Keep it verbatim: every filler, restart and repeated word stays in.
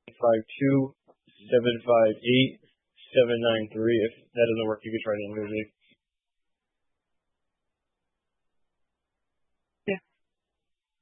five two, seven five eight, seven nine three. If that doesn't work, you can try the number.